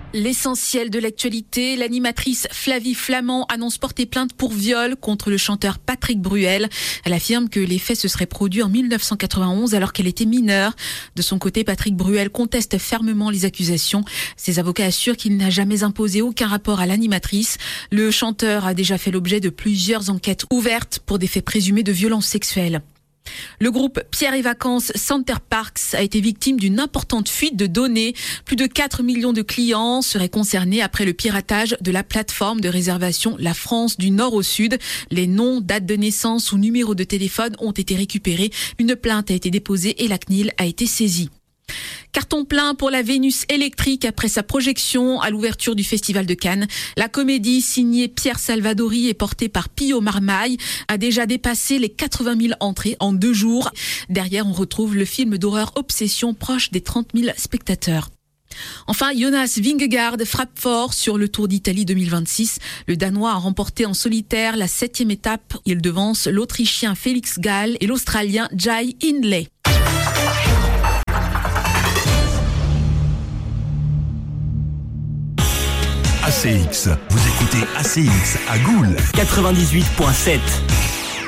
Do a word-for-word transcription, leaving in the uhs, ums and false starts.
L'essentiel de l'actualité, l'animatrice Flavie Flament annonce porter plainte pour viol contre le chanteur Patrick Bruel. Elle affirme que les faits se seraient produits en dix-neuf cent quatre-vingt-onze alors qu'elle était mineure. De son côté, Patrick Bruel conteste fermement les accusations. Ses avocats assurent qu'il n'a jamais imposé aucun rapport à l'animatrice. Le chanteur a déjà fait l'objet de plusieurs enquêtes ouvertes pour des faits présumés de violences sexuelles. Le groupe Pierre et Vacances Center Parks a été victime d'une importante fuite de données. Plus de quatre millions de clients seraient concernés après le piratage de la plateforme de réservation La France du Nord au Sud. Les noms, dates de naissance ou numéros de téléphone ont été récupérés. Une plainte a été déposée et la C N I L a été saisie. Carton plein pour la Vénus électrique après sa projection à l'ouverture du Festival de Cannes. La comédie signée Pierre Salvadori et portée par Pio Marmaille a déjà dépassé les quatre-vingt mille entrées en deux jours. Derrière, on retrouve le film d'horreur Obsession proche des trente mille spectateurs. Enfin, Jonas Vingegaard frappe fort sur le Tour d'Italie deux mille vingt-six. Le Danois a remporté en solitaire la septième étape. Il devance l'Autrichien Félix Gall et l'Australien Jai Hindley. A C X. Vous écoutez A C X à Goul. quatre-vingt-dix-huit virgule sept.